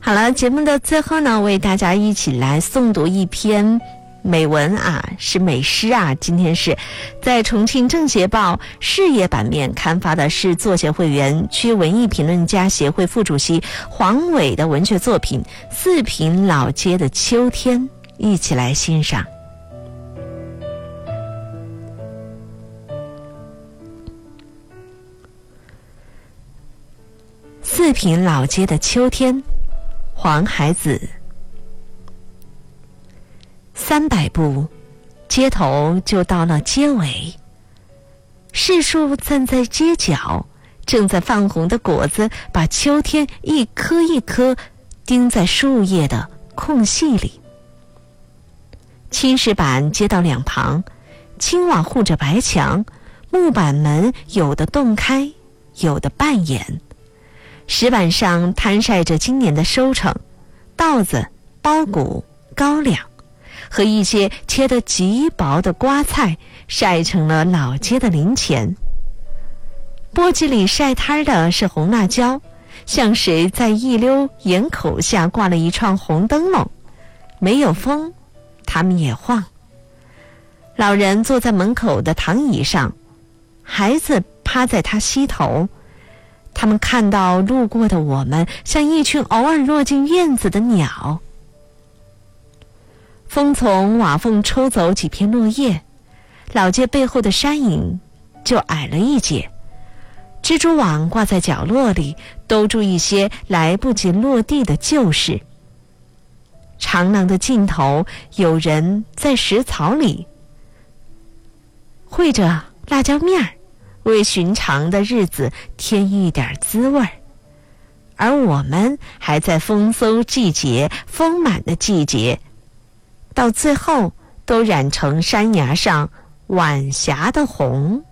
好了，节目的最后呢，为大家一起来诵读一篇美文啊，是美诗啊。今天是在重庆政协报事业版面刊发的是作协会员区文艺评论家协会副主席黄伟的文学作品《四平老街的秋天》，一起来欣赏。四平老街的秋天，黄海子。300步，街头就到了街尾。柿树站在街角，正在泛红的果子把秋天一颗一颗钉在树叶的空隙里。青石板街道两旁，青瓦护着白墙，木板门有的洞开，有的半掩。石板上摊晒着今年的收成，稻子、苞谷、高粱，和一些切得极薄的瓜菜晒成了老街的零钱。簸箕里晒摊的是红辣椒，像谁在一溜檐口下挂了一串红灯笼，没有风，它们也晃。老人坐在门口的躺椅上，孩子趴在他膝头。他们看到路过的我们，像一群偶尔落进院子的鸟。风从瓦缝抽走几片落叶，老街背后的山影就矮了一截。蜘蛛网挂在角落里，兜住一些来不及落地的旧事。长廊的尽头，有人在石槽里烩着辣椒面儿，为寻常的日子添一点滋味儿。而我们还在丰收季节、丰满的季节，到最后都染成山崖上晚霞的红。